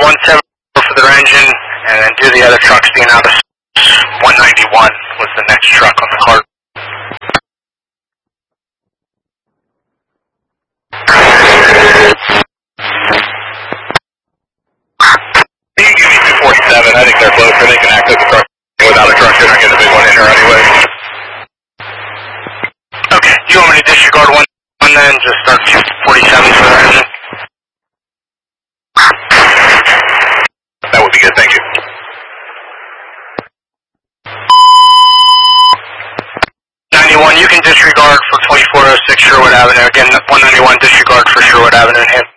17 for their engine, and then do the other trucks being out of 191 was the next truck on the card. You can give me 247. I think they're closer. They can access the truck without a truck. They're not getting a big one in here anyway. Okay, you want me to disregard one then? Just start 247 for their engine? That would be good, thank you. 91, you can disregard for 2406 Sherwood Avenue. Again, 191 disregard for Sherwood Avenue in here.